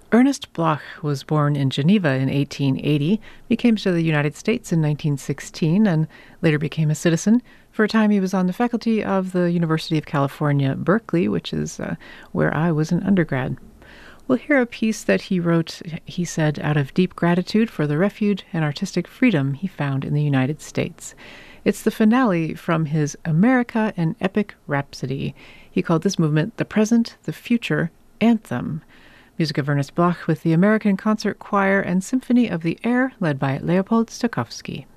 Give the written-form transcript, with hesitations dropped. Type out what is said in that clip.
Ernest Bloch was born in Geneva in 1880, he came to the United States in 1916, and later became a citizen. For a time, he was on the faculty of the University of California, Berkeley, which is where I was an undergrad. We'll hear a piece that he wrote, he said, out of deep gratitude for the refuge and artistic freedom he found in the United States. It's the finale from his America, an Epic Rhapsody. He called this movement the Present, the Future Anthem. Music of Ernest Bloch with the American Concert Choir and Symphony of the Air, led by Leopold Stokowski.